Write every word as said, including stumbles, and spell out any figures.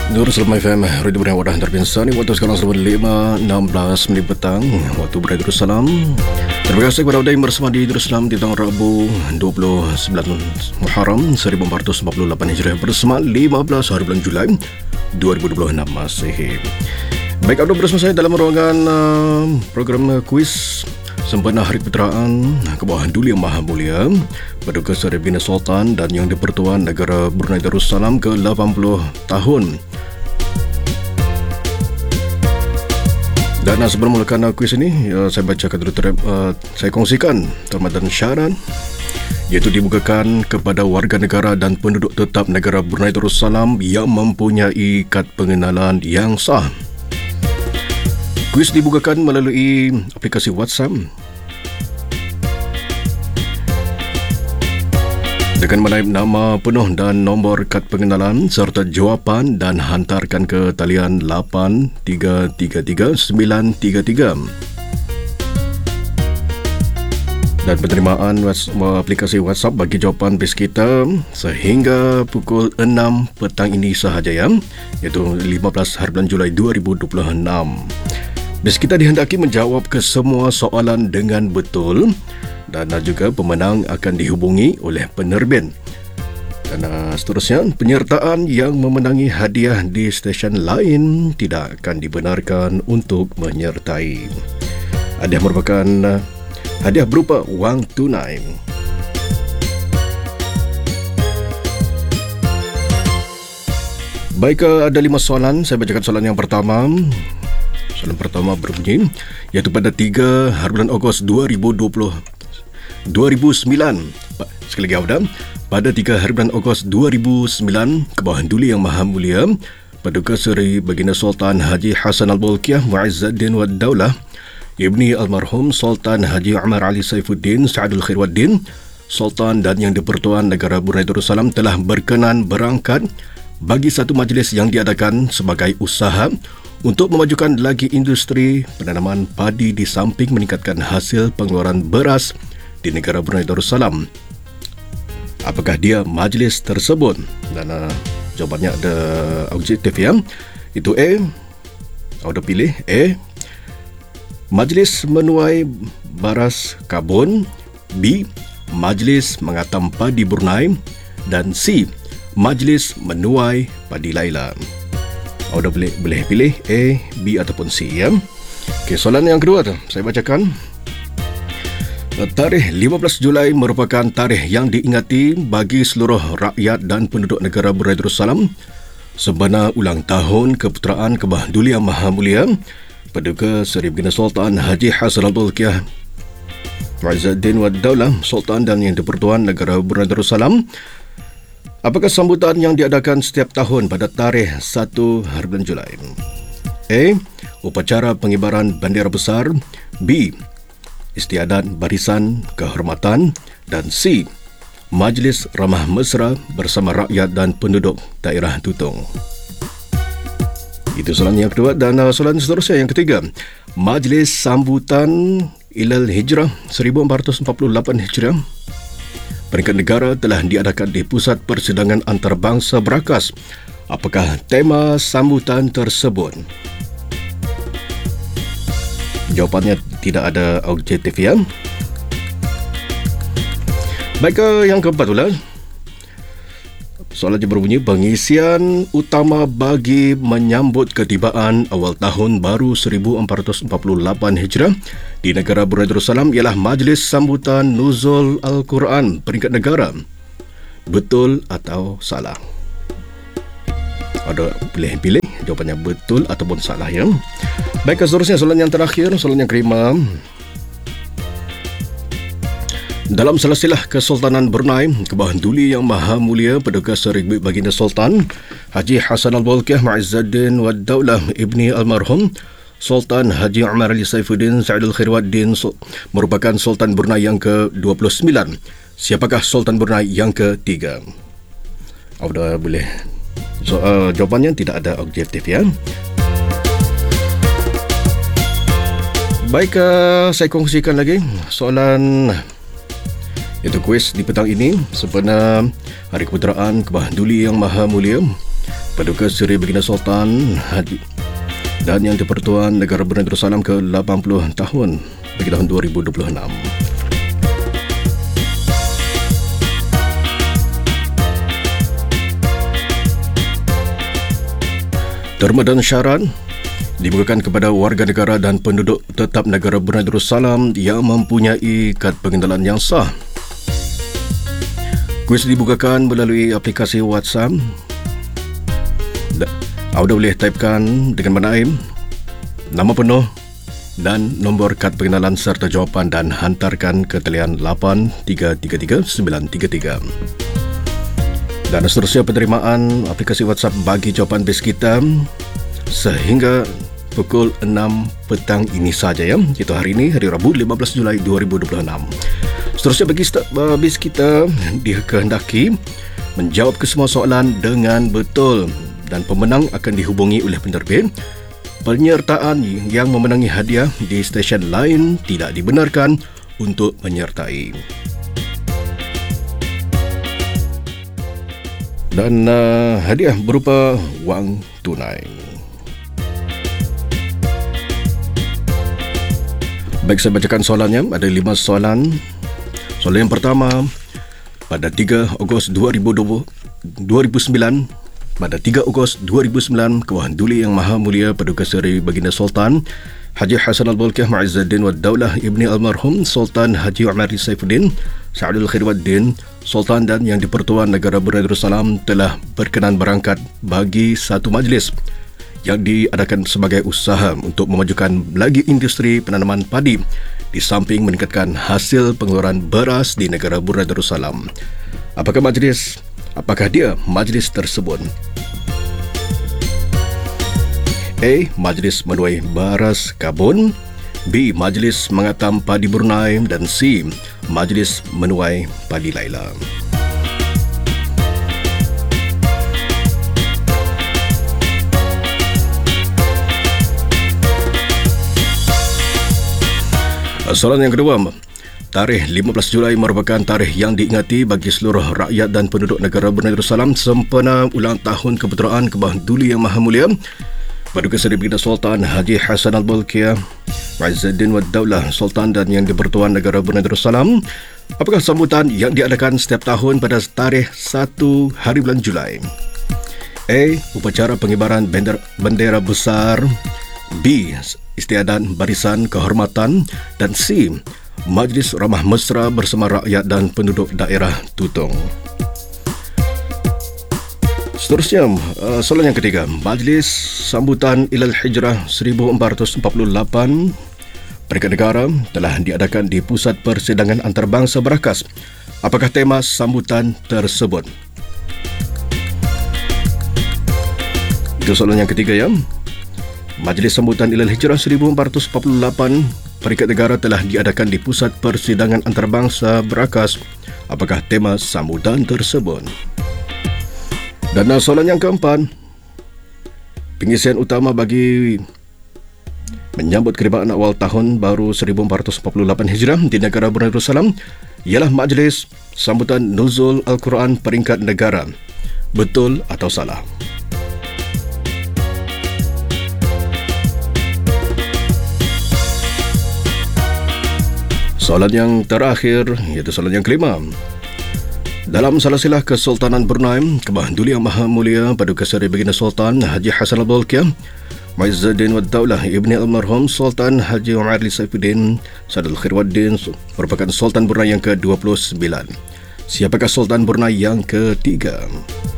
Nur Salam F M, Radio Berian Wadah Antarabangsa. Waktu sekarang sudah lima enam belas minit petang. Waktu Berian Darussalam. Terima kasih kepada anda yang bersama di Darussalam di tanggal Rabu dua puluh sembilan Muharram seribu empat ratus empat puluh lapan Hijriah bersama lima belas hari bulan Julai dua ribu dua puluh enam Masehi. Baik, anda bersama saya dalam ruangan uh, program uh, kuis sempena Hari Keputeraan ke bawah Duli Yang Maha Mulia Paduka Seri Baginda Sultan dan Yang di-Pertuan Negara Brunei Darussalam ke lapan puluh tahun. Dan sebelum mulakan kuis ini, ya, saya bacakan dulu terap, uh, saya kongsikan termat dan syarat, iaitu dibukakan kepada warga negara dan penduduk tetap negara Brunei Darussalam yang mempunyai kad pengenalan yang sah. Kuis dibukakan melalui aplikasi WhatsApp dengan menaip nama penuh dan nombor kad pengenalan serta jawapan dan hantarkan ke talian lapan tiga tiga tiga sembilan tiga tiga. Dan penerimaan aplikasi WhatsApp bagi jawapan base kita sehingga pukul enam petang ini sahaja, ya, iaitu lima belas hari bulan Julai dua ribu dua puluh enam. Base kita dihendaki menjawab ke semua soalan dengan betul dan juga pemenang akan dihubungi oleh penerbit. Dan uh, seterusnya, penyertaan yang memenangi hadiah di stesen lain tidak akan dibenarkan untuk menyertai. Hadiah merupakan uh, hadiah berupa wang tunai. Baik, uh, ada lima soalan. Saya bacakan soalan yang pertama. Soalan pertama berbunyi, iaitu pada tiga hari bulan Ogos dua ribu dua puluh dua ribu sembilan. Sekali lagi, Abda. Pada tiga hari bulan Ogos dua ribu sembilan, ke bawah Duli Yang Maha Mulia Paduka Seri Baginda Sultan Haji Hassan Al-Bolkiah Mu'izzuddin Wad Daulah Ibni Almarhum Sultan Haji Umar Ali Saifuddin Sa'adul Khirwaddin Sultan dan Yang di-Pertuan Negara Brunei Darussalam telah berkenan berangkat bagi satu majlis yang diadakan sebagai usaha untuk memajukan lagi industri penanaman padi di samping meningkatkan hasil pengeluaran beras di negara Brunei Darussalam. Apakah dia majlis tersebut? Dan uh, jawapannya ada objektif, ya. Itu A. Ada pilih A. Majlis menuai baras karbon. B. Majlis mengatam padi Brunei. Dan C. Majlis menuai padi Laila. Anda boleh, boleh pilih A, B ataupun C, ya. Okey, soalan yang kedua tu saya bacakan. Tarikh lima belas Julai merupakan tarikh yang diingati bagi seluruh rakyat dan penduduk negara Brunei Darussalam sempena ulang tahun Keputeraan ke bawah Duli Yang Maha Mulia Paduka Seri Baginda Sultan Haji Hassan Al-Bolkiah Mu'izzuddin Wad Daulah Sultan dan Yang di-Pertuan Negara Brunei Darussalam. Apakah sambutan yang diadakan setiap tahun pada tarikh satu hari bulan Julai? A. Upacara pengibaran bendera besar. B. Istiadat barisan kehormatan. Dan C. Majlis ramah mesra bersama rakyat dan penduduk daerah Tutong. Itu soalan yang kedua. Dan uh, soalan seterusnya yang ketiga. Majlis sambutan Ilal Hijrah seribu empat ratus empat puluh lapan Hijriah peringkat negara telah diadakan di Pusat Persidangan Antarabangsa Berakas. Apakah tema sambutan tersebut? Jawapannya tidak ada objektif, ya. Baik, yang keempat pula. Soalannya berbunyi, pengisian utama bagi menyambut ketibaan awal tahun baru seribu empat ratus empat puluh lapan Hijrah di negara Brunei Darussalam ialah Majlis Sambutan Nuzul Al-Quran peringkat negara. Betul atau salah? Ada pilih-pilih jawapannya betul ataupun salah, ya. Baik, seterusnya soalan yang terakhir, soalan yang kelima. Dalam silsilah Kesultanan Brunei ke bawah Duli Yang Maha Mulia Paduka Seri Baginda Sultan Haji Hassan Al-Bolkiah Mu'izzuddin Wad Daulah Ibni Almarhum Sultan Haji Umar Ali Saifuddin Sa'adul Khirwaddin merupakan Sultan Brunei yang ke dua puluh sembilan. Siapakah Sultan Brunei yang ketiga? Anda boleh. So, uh, jawapannya tidak ada objektif, ya. Baik, uh, saya kongsikan lagi soalan Itu kuis di petang ini sempena Hari Keputeraan ke bawah Duli Yang Maha Mulia Paduka Seri Baginda Sultan Haji dan Yang di-Pertuan Negara Brunei Darussalam ke lapan puluh tahun bagi tahun dua ribu dua puluh enam. Terma dan syarat dibukakan kepada warga negara dan penduduk tetap negara Brunei Darussalam yang mempunyai kad pengenalan yang sah. Kuis dibukakan melalui aplikasi WhatsApp. Anda boleh typekan dengan menaim nama penuh dan nombor kad pengenalan serta jawapan dan hantarkan ke talian lapan tiga tiga tiga sembilan tiga tiga. Dan seterusnya penerimaan aplikasi WhatsApp bagi jawapan base kita sehingga pukul enam petang ini saja ya. Itu hari ini, hari Rabu lima belas Julai dua ribu dua puluh enam. Seterusnya bagi base kita dikehendaki menjawab kesemua soalan dengan betul dan pemenang akan dihubungi oleh penerbit. Penyertaan yang memenangi hadiah di stesen lain tidak dibenarkan untuk menyertai. Dan uh, hadiah berupa wang tunai. Baik, saya bacakan soalannya. Ada lima soalan. Soalan yang pertama, pada tiga Ogos dua ribu sembilan, pada tiga Ogos dua ribu sembilan, Kewahan Duli Yang Maha Mulia Paduka Seri Baginda Sultan Haji Hassanal Bolkiah Mu'izzuddin Wad Daulah Ibni Almarhum Sultan Haji Umar Saifuddin Sa'adul Khirwaddin Sultan dan Yang di-Pertuan Negara Brunei Darussalam telah berkenan berangkat bagi satu majlis yang diadakan sebagai usaha untuk memajukan lagi industri penanaman padi di samping meningkatkan hasil pengeluaran beras di negara Brunei Darussalam. Apakah majlis? Apakah dia majlis tersebut? A. Majlis Menuai Beras Kabun. B. Majlis Mengatam Padi Brunei. Dan C. Majlis Menuai Padi Laila. Soalan yang kedua, tarikh lima belas Julai merupakan tarikh yang diingati bagi seluruh rakyat dan penduduk negara Brunei Darussalam sempena ulang tahun keputeraan Kebahan Duli Yang Maha Mulia Paduka Seri Baginda Sultan Haji Hassanal Bolkiah Mu'izzuddin Wad Daulah Sultan dan Yang di-Pertuan Negara Brunei Darussalam. Apakah sambutan yang diadakan setiap tahun pada tarikh satu hari bulan Julai? A. Upacara pengibaran bendera, bendera besar. B. Istiadat barisan kehormatan. Dan C. Majlis Ramah Mesra bersama rakyat dan penduduk daerah Tutong. Seterusnya, uh, soalan yang ketiga. Majlis Sambutan Ilal Hijrah seribu empat ratus empat puluh lapan Peringkat Negara telah diadakan di Pusat Persidangan Antarabangsa Berakas. Apakah tema sambutan tersebut? Itu soalan yang ketiga ya. Majlis Sambutan Ilal Hijrah seribu empat ratus empat puluh lapan Peringkat Negara telah diadakan di Pusat Persidangan Antarabangsa Berakas. Apakah tema sambutan tersebut? Dan soalan yang keempat, pengisian utama bagi menyambut keribaan awal tahun baru seribu empat ratus empat puluh lapan Hijrah di negara Brunei Darussalam ialah Majlis Sambutan Nuzul Al-Quran Peringkat Negara. Betul atau salah? Soalan yang terakhir, iaitu soalan yang kelima. Dalam silsilah Kesultanan Brunei, Kebahan Duli Yang Maha Mulia Paduka Seri Baginda Sultan Haji Hassanal Bolkiah Mu'izzuddin Wad Daulah Ibni Almarhum Sultan Haji Umar Saifuddin Sa'adul Khirwaddin merupakan Sultan Brunei yang ke dua puluh sembilan. Siapakah Sultan Brunei yang ketiga?